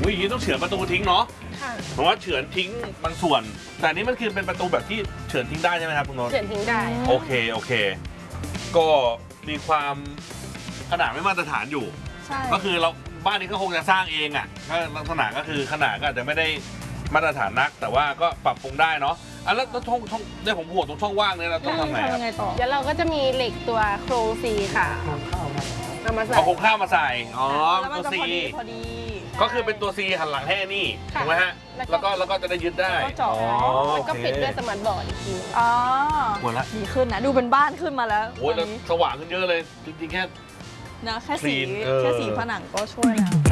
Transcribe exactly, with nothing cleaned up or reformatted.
ยอย่างนี้ต้องเฉือนประตูทิ้งเนาะค่ะเพราะว่าเฉือนทิ้งบางส่วนแต่นี้มันคือเป็นประตูแบบที่เฉือนทิ้งได้ใช่ไหมครับคุณโน้ตเฉือนทิ้งได้โอเคโอเคก็มีความขนาดไม่มาตรฐานอยู่ใช่ก็คือเราบ้านนี้ก็คงจะสร้างเองอ่ะก็ลักษณะก็คือขนาดก็อาจจะไม่ได้มาตรฐานนัก แต่ว่าก็ปรับปรุงได้เนาะอ่ะแล้วช่องช่องเนี่ยผมห่วงตรงช่องว่างเนี่ยเราต้องทำไงครับยังไงต่อเดี๋ยวเราก็จะมีเหล็กตัวโครงซีค่ะเอามาใส่เอาโครงข้าวมาใส่อ๋อแล้วมันตัวจะซีพอดีพอดีก็คือเป็นตัวซีหันหลังให้นี่ถูกไหมฮะแล้วก็แล้วก็จะได้ยึดได้แล้วก็เจาะอ๋อแล้วก็โอเคปิดด้วยสมาร์ทบอร์ดอีกทีอ๋อหมดละดีขึ้นนะ ดูเป็นบ้านขึ้นมาแล้วโอ้ยตแล้อวนนี้สว่างขึ้นเยอะเลยจริงๆแค่นะแค่สี clean เออแค่สีผนังก็ช่วยแล้ว